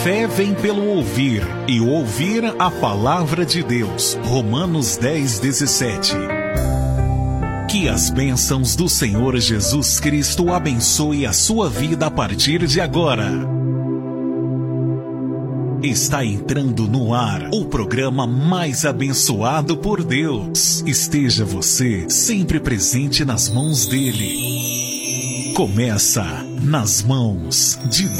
fé vem pelo ouvir, e ouvir a palavra de Deus. Romanos 10:17. Que as bênçãos do Senhor Jesus Cristo abençoe a sua vida a partir de agora. Está entrando no ar o programa mais abençoado por Deus. Esteja você sempre presente nas mãos dele. Começa Nas Mãos de Deus.